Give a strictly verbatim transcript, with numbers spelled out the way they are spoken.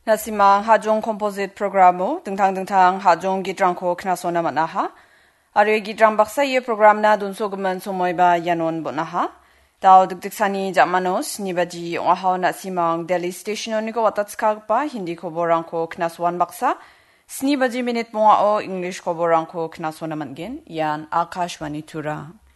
Nasimang hajong composite programo dengtang-dengtang hajong gitrangko knasona manaha. Ari gitrang baksa ye program na dunso gemen somoy ba yanon bonaha. Tao dugdiksani jakmanos nibaji ohaw nasimang Delhi station niko watatskag pa hindi koborangko knaswan baksa. Sni baji minute mo o English koborangko knasona mangin yan Akashwani Tura.